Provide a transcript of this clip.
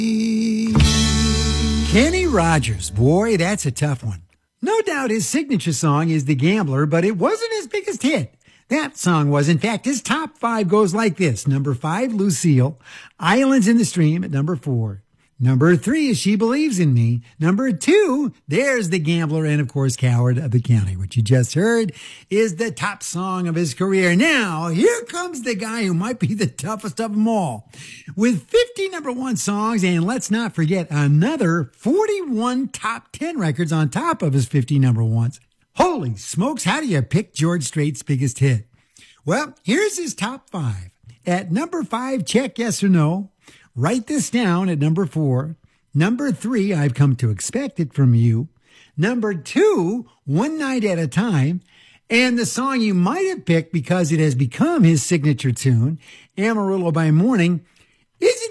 Kenny Rogers, boy, that's a tough one. No doubt his signature song is The Gambler, but it wasn't his biggest hit. That song was. In fact, his top 5 goes like this. Number 5, Lucille. Islands in the Stream at number 4. Number 3 is She Believes in Me. Number 2, there's The Gambler. And, of course, Coward of the County, which you just heard, is the top song of his career. Now, here comes the guy who might be the toughest of them all. With 50 number 1 songs, and let's not forget another 41 top 10 records on top of his 50 number 1s. Holy smokes, how do you pick George Strait's biggest hit? Well, here's his top 5. At number 5, Check Yes or No. Write This Down at number 4. Number 3, I've Come to Expect It From You. Number 2, One Night at a Time. And the song you might have picked because it has become his signature tune, Amarillo by Morning. Is it